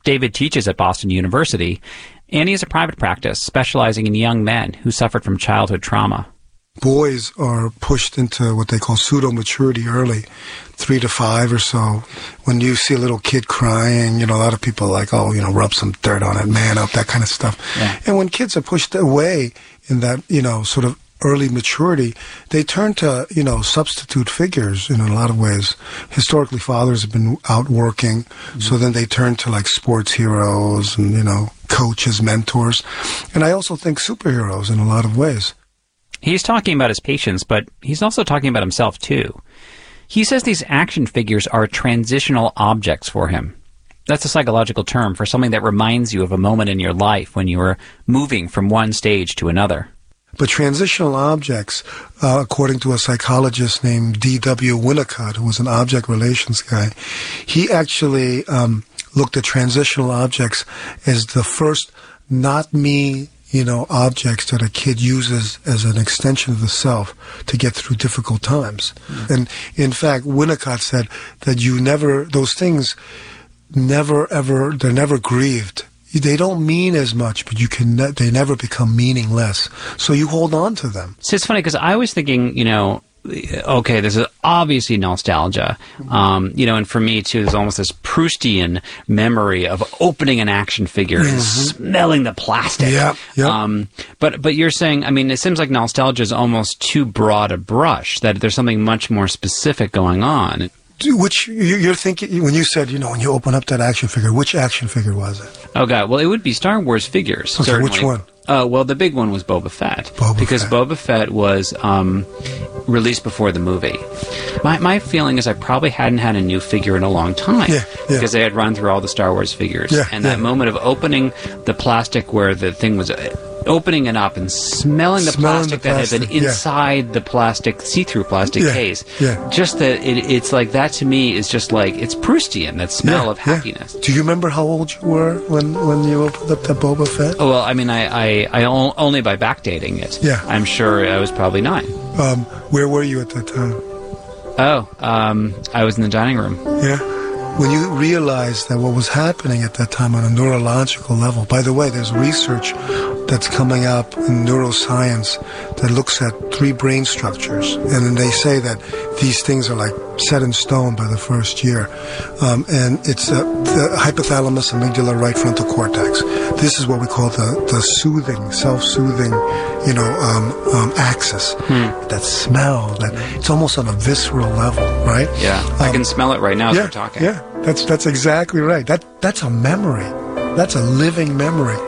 David teaches at Boston University, and he has a private practice specializing in young men who suffered from childhood trauma. Boys are pushed into what they call pseudo-maturity early, 3 to 5 or so. When you see a little kid crying, a lot of people are like, rub some dirt on it, man up, that kind of stuff. Yeah. And when kids are pushed away in that, sort of early maturity, they turn to, substitute figures in a lot of ways. Historically, fathers have been out working, so then they turn to like sports heroes and, coaches, mentors. And I also think superheroes in a lot of ways. He's talking about his patients, but he's also talking about himself, too. He says these action figures are transitional objects for him. That's a psychological term for something that reminds you of a moment in your life when you were moving from one stage to another. But transitional objects, according to a psychologist named D.W. Winnicott, who was an object relations guy, he actually looked at transitional objects as the first not me objects that a kid uses as an extension of the self to get through difficult times. Mm. And in fact, Winnicott said that those things they're never grieved. They don't mean as much, but they never become meaningless. So you hold on to them. So it's funny because I was thinking, okay, this is obviously nostalgia. And for me, too, there's almost this Proustian memory of opening an action figure and smelling the plastic. Yeah. But you're saying, it seems like nostalgia is almost too broad a brush, that there's something much more specific going on. Which you're thinking, when you said, when you open up that action figure, which action figure was it? Oh, God. Well, it would be Star Wars figures, okay, certainly. Which one? Well, the big one was Boba Fett. Boba Fett was released before the movie. My feeling is I probably hadn't had a new figure in a long time. Yeah. Because they had run through all the Star Wars figures. Yeah, and that moment of opening the plastic where the thing was... opening it up and smelling the plastic that had been inside the plastic, see-through plastic case. Yeah. Just that it's like that to me is just like, it's Proustian, that smell of happiness. Do you remember how old you were when you opened up that Boba Fett? Oh, well, I only by backdating it. Yeah. I'm sure I was probably 9. Where were you at that time? I was in the dining room. Yeah. When you realized that what was happening at that time on a neurological level, by the way, there's research that's coming up in neuroscience that looks at 3 brain structures. And then they say that these things are like set in stone by the first year. And it's the hypothalamus, amygdala, right frontal cortex. This is what we call the soothing, self-soothing, axis. That smell, it's almost on a visceral level, right? Yeah, I can smell it right now as we're talking. Yeah, that's exactly right. That's a memory. That's a living memory.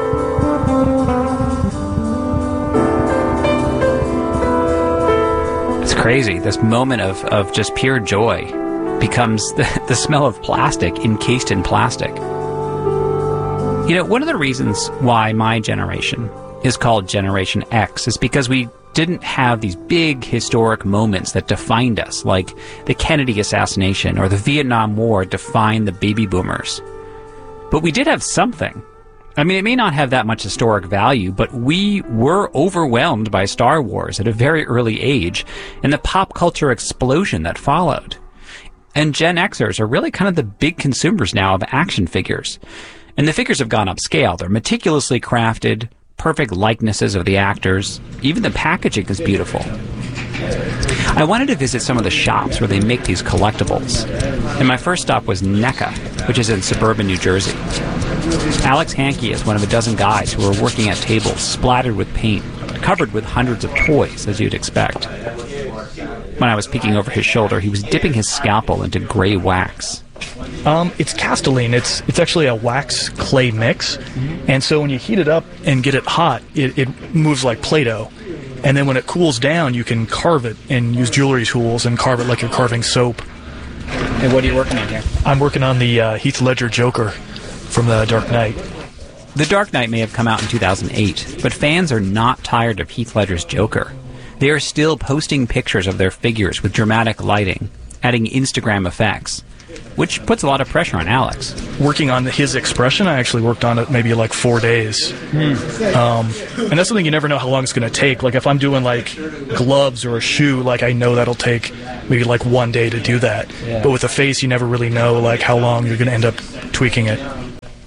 It's crazy. This moment of just pure joy becomes the smell of plastic encased in plastic. One of the reasons why my generation is called Generation X is because we didn't have these big historic moments that defined us, like the Kennedy assassination or the Vietnam War defined the baby boomers. But we did have something. It may not have that much historic value, but we were overwhelmed by Star Wars at a very early age and the pop culture explosion that followed. And Gen Xers are really kind of the big consumers now of action figures. And the figures have gone upscale. They're meticulously crafted, perfect likenesses of the actors. Even the packaging is beautiful. I wanted to visit some of the shops where they make these collectibles. And my first stop was NECA, which is in suburban New Jersey. Alex Hankey is one of a dozen guys who are working at tables splattered with paint, covered with hundreds of toys, as you'd expect. When I was peeking over his shoulder, he was dipping his scalpel into gray wax. It's Castelline. It's actually a wax clay mix. And so when you heat it up and get it hot, it moves like Play-Doh. And then when it cools down, you can carve it and use jewelry tools and carve it like you're carving soap. And what are you working on here? I'm working on the Heath Ledger Joker from The Dark Knight. The Dark Knight may have come out in 2008, but fans are not tired of Heath Ledger's Joker. They are still posting pictures of their figures with dramatic lighting, adding Instagram effects, which puts a lot of pressure on Alex. Working on his expression, I actually worked on it maybe like 4 days. And that's something you never know how long it's going to take. Like if I'm doing like gloves or a shoe, like I know that'll take maybe like 1 day to do that. Yeah. But with a face, you never really know like how long you're going to end up tweaking it.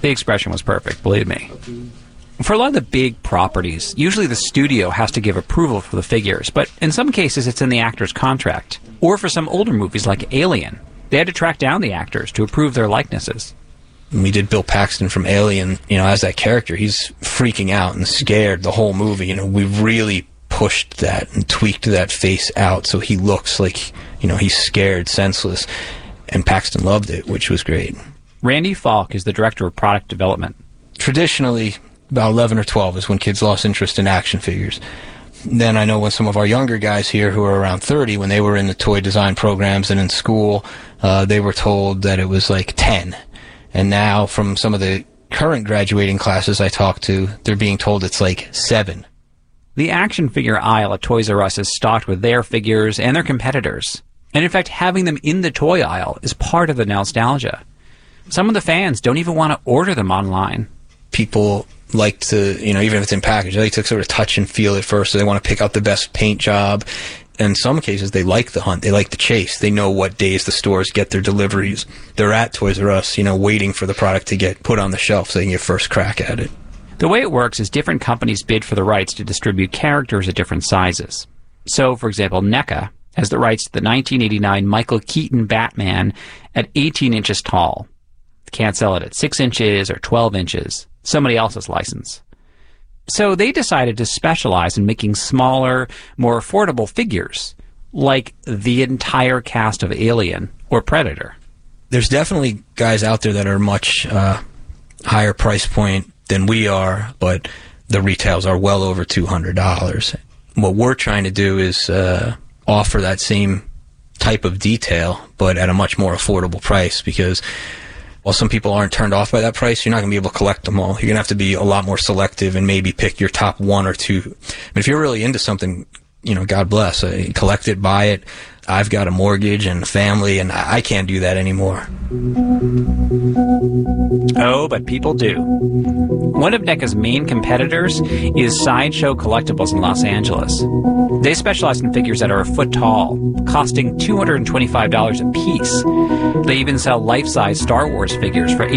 The expression was perfect, believe me. For a lot of the big properties, usually the studio has to give approval for the figures, but in some cases it's in the actor's contract. Or for some older movies like Alien, they had to track down the actors to approve their likenesses. We did Bill Paxton from Alien, as that character. He's freaking out and scared the whole movie. We really pushed that and tweaked that face out so he looks like, he's scared, senseless. And Paxton loved it, which was great. Randy Falk is the director of product development. Traditionally, about 11 or 12 is when kids lost interest in action figures. Then I know when some of our younger guys here who are around 30, when they were in the toy design programs and in school, they were told that it was like 10. And now from some of the current graduating classes I talk to, they're being told it's like 7. The action figure aisle at Toys R Us is stocked with their figures and their competitors. And in fact, having them in the toy aisle is part of the nostalgia. Some of the fans don't even want to order them online. People like to, even if it's in package, they like to sort of touch and feel it first, so they want to pick out the best paint job. In some cases, they like the hunt. They like the chase. They know what days the stores get their deliveries. They're at Toys R Us, waiting for the product to get put on the shelf so they can get first crack at it. The way it works is different companies bid for the rights to distribute characters at different sizes. So, for example, NECA has the rights to the 1989 Michael Keaton Batman at 18 inches tall. Can't sell it at 6 inches or 12 inches. Somebody else's license. So they decided to specialize in making smaller, more affordable figures, like the entire cast of Alien or Predator. There's definitely guys out there that are much higher price point than we are, but the retails are well over $200. What we're trying to do is offer that same type of detail, but at a much more affordable price, because while some people aren't turned off by that price, you're not going to be able to collect them all. You're going to have to be a lot more selective and maybe pick your top 1 or 2. But if you're really into something, God bless. Collect it, buy it. I've got a mortgage and a family, and I can't do that anymore. Oh, but people do. One of NECA's main competitors is Sideshow Collectibles in Los Angeles. They specialize in figures that are a foot tall, costing $225 a piece. They even sell life-size Star Wars figures for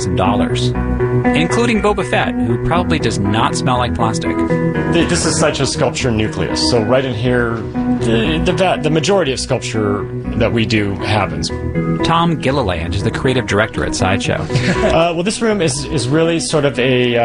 $8,000, including Boba Fett, who probably does not smell like plastic. This is Sideshow Sculpture Nucleus. So right in here, the majority of sculpture that we do happens. Tom Gilliland is the creative director at Sideshow. Well, this room is really sort of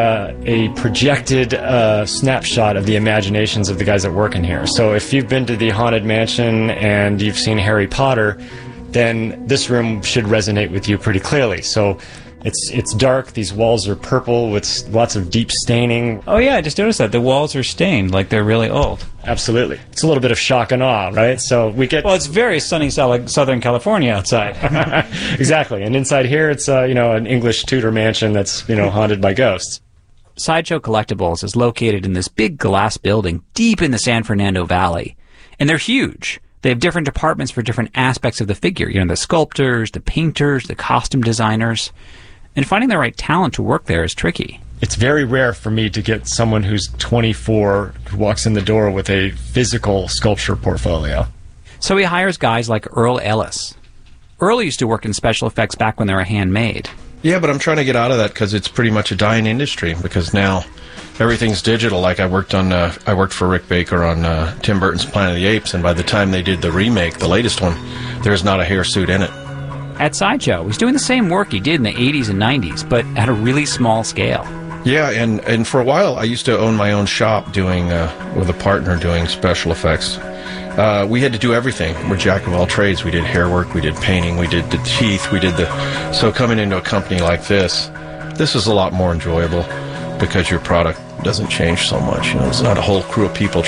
a projected snapshot of the imaginations of the guys that work in here. So if you've been to the Haunted Mansion and you've seen Harry Potter, then this room should resonate with you pretty clearly. So it's dark. These walls are purple with lots of deep staining. Oh yeah, I just noticed that. The walls are stained like they're really old. Absolutely. It's a little bit of shock and awe, right? So we get... Well, it's very sunny Southern California outside. Exactly. And inside here, it's, an English Tudor mansion that's, haunted by ghosts. Sideshow Collectibles is located in this big glass building deep in the San Fernando Valley. And they're huge. They have different departments for different aspects of the figure. The sculptors, the painters, the costume designers. And finding the right talent to work there is tricky. It's very rare for me to get someone who's 24 who walks in the door with a physical sculpture portfolio. So he hires guys like Earl Ellis. Earl used to work in special effects back when they were handmade. Yeah, but I'm trying to get out of that because it's pretty much a dying industry, because now everything's digital. Like I worked for Rick Baker on Tim Burton's Planet of the Apes, and by the time they did the remake, the latest one, there's not a hairsuit in it. At Sideshow, he's doing the same work he did in the 80s and 90s, but at a really small scale. Yeah, and for a while, I used to own my own shop doing, with a partner, doing special effects. We had to do everything. We're jack of all trades. We did hair work, we did painting, we did the teeth, so coming into a company like this is a lot more enjoyable because your product doesn't change so much. It's not a whole crew of people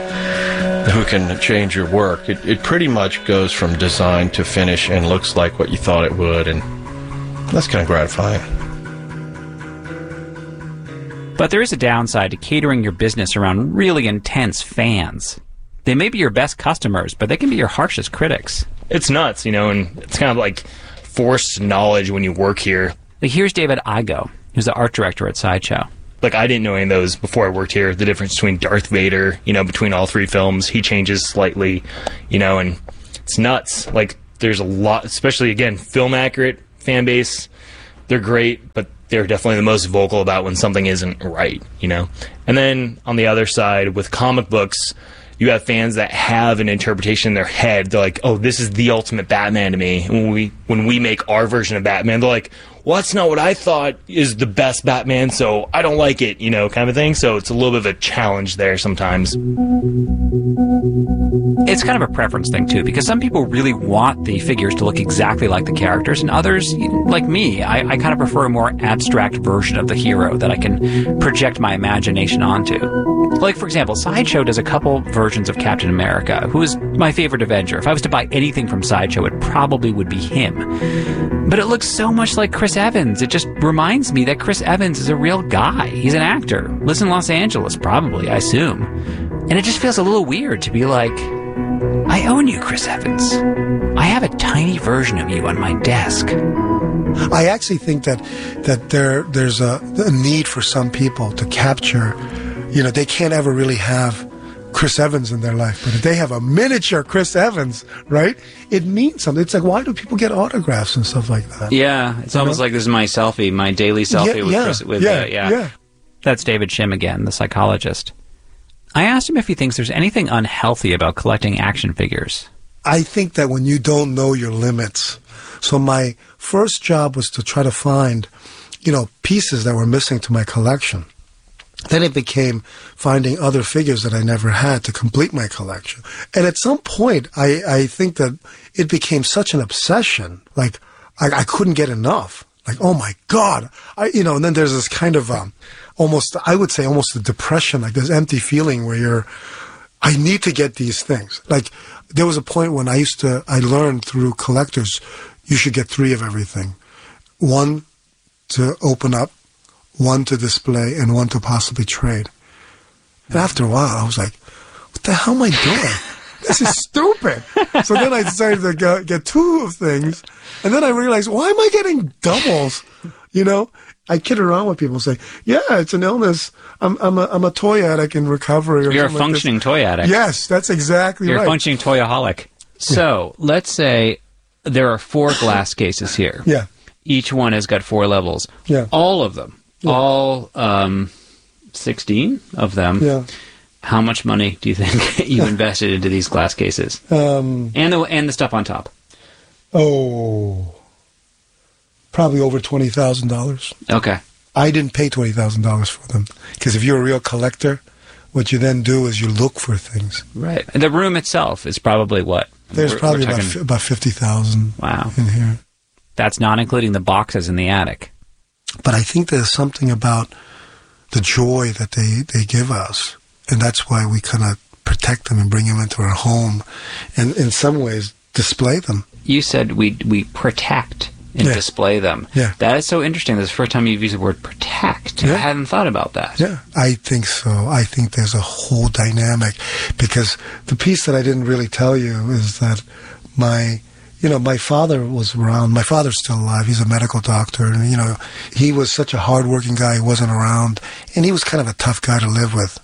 who can change your work. It pretty much goes from design to finish and looks like what you thought it would, and that's kind of gratifying. But there is a downside to catering your business around really intense fans. They may be your best customers, but they can be your harshest critics. It's nuts, and it's kind of like forced knowledge when you work here. Like here's David Igo, who's the art director at Sideshow. Like, I didn't know any of those before I worked here. The difference between Darth Vader, between all 3 films, he changes slightly, and it's nuts. Like, there's a lot, especially, again, film-accurate fan base. they're great, but they're definitely the most vocal about when something isn't right, you know? And then on the other side, with comic books, you have fans that have an interpretation in their head. They're like, oh, this is the ultimate Batman to me. And when we make our version of Batman, they're like, well, that's not what I thought is the best Batman, so I don't like it, you know, kind of thing. So it's a little bit of a challenge there sometimes. It's kind of a preference thing, too, because some people really want the figures to look exactly like the characters, and others, like me, I kind of prefer a more abstract version of the hero that I can project my imagination onto. Like, for example, Sideshow does a couple versions of Captain America, who is my favorite Avenger. If I was to buy anything from Sideshow, it probably would be him. But it looks so much like Chris Evans. It just reminds me that Chris Evans is a real guy. He's an actor. Lives in Los Angeles, probably, I assume. And it just feels a little weird to be like, I own you, Chris Evans. I have a tiny version of you on my desk. I actually think that there's a need for some people to capture, they can't ever really have Chris Evans in their life, but if they have a miniature Chris Evans, right, it means something. It's like, why do people get autographs and stuff like that? Yeah, it's almost like this is my selfie, my daily selfie with Chris. Yeah. That's David Shim again, the psychologist. I asked him if he thinks there's anything unhealthy about collecting action figures. I think that when you don't know your limits, so my first job was to try to find, pieces that were missing to my collection. Then it became finding other figures that I never had to complete my collection. And at some point, I think that it became such an obsession. Like, I couldn't get enough. Like, oh my God. And then there's this kind of, almost a depression, like this empty feeling where I need to get these things. Like, there was a point when I learned through collectors, you should get 3 of everything. 1 to open up, 1 to display, and 1 to possibly trade. And after a while, I was like, what the hell am I doing? This is stupid. So then I decided to get 2 of things. And then I realized, why am I getting doubles? I kid around with people and say, yeah, it's an illness. I'm a toy addict in recovery. Or You're a functioning toy addict. Yes, that's exactly right. You're a functioning toyaholic. So let's say there are 4 glass cases here. Yeah. Each one has got 4 levels. Yeah. All of them. Yeah. All 16 of them. Yeah. How much money do you think you invested into these glass cases? And the stuff on top. Oh, probably over $20,000. Okay. I didn't pay $20,000 for them because if you're a real collector, what you then do is you look for things. Right. And the room itself is probably what? There's probably about 50,000. Wow. In here. That's not including the boxes in the attic. But I think there's something about the joy that they give us, and that's why we kind of protect them and bring them into our home, and in some ways display them. You said we protect and display them. Yeah. That is so interesting. That's the first time you've used the word protect. Yeah. I hadn't thought about that. Yeah, I think so. I think there's a whole dynamic, because the piece that I didn't really tell you is that my father was around. My father's still alive. He's a medical doctor. And, he was such a hardworking guy. He wasn't around. And he was kind of a tough guy to live with.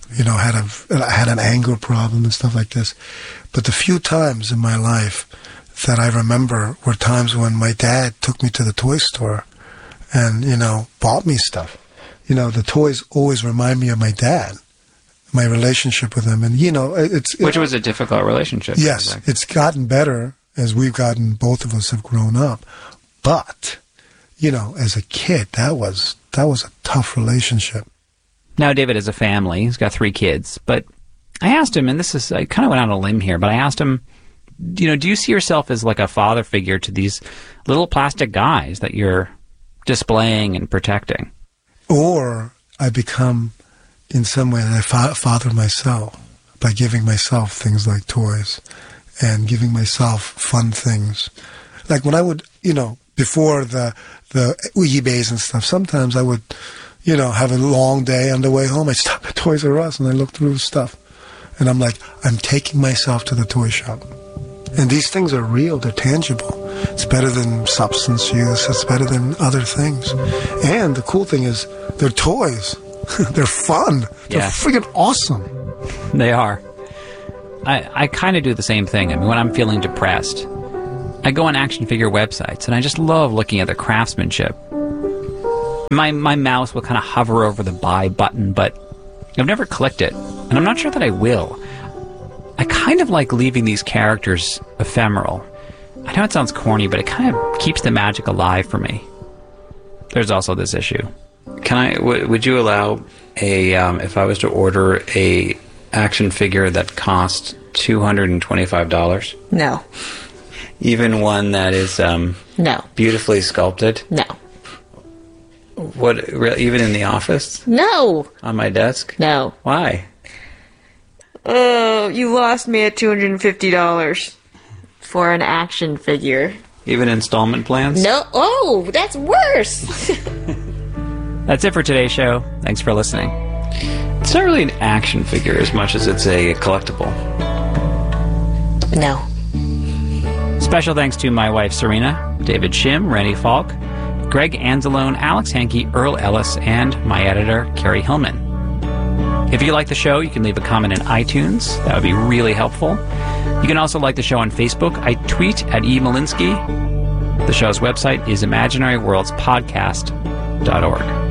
Had an anger problem and stuff like this. But the few times in my life that I remember were times when my dad took me to the toy store and, bought me stuff. The toys always remind me of my dad, my relationship with him. And, Which was a difficult relationship. Yes. It's gotten better as both of us have grown up. But, as a kid, that was a tough relationship. Now David has a family. He's got 3 kids. But I asked him, and I kind of went on a limb here, but I asked him, do you see yourself as like a father figure to these little plastic guys that you're displaying and protecting? Or I become, in some way, I father myself by giving myself things like toys and giving myself fun things. Like when I would, before the eBays and stuff, sometimes I would, have a long day on the way home. I'd stop at Toys R Us and I look through stuff. And I'm like, I'm taking myself to the toy shop. And these things are real. They're tangible. It's better than substance use. It's better than other things. And the cool thing is they're toys. They're fun. They're freaking awesome. They are. I kind of do the same thing. I mean, when I'm feeling depressed, I go on action figure websites, and I just love looking at the craftsmanship. My mouse will kind of hover over the buy button, but I've never clicked it, and I'm not sure that I will. I kind of like leaving these characters ephemeral. I know it sounds corny, but it kind of keeps the magic alive for me. There's also this issue. Would you allow if I was to order a action figure that cost $225? No. Even one that is No. beautifully sculpted? No. Even in the office? No. On my desk? No. Why? Oh, you lost me at $250 for an action figure. Even installment plans? No. Oh, that's worse. That's it for today's show. Thanks for listening. It's not really an action figure as much as it's a collectible. No. Special thanks to my wife Serena, David Shim, Rennie Falk, Greg Anzalone, Alex Hankey, Earl Ellis, and my editor, Carrie Hillman. If you like the show, you can leave a comment in iTunes. That would be really helpful. You can also like the show on Facebook. I tweet at E. Malinsky. The show's website is imaginaryworldspodcast.org.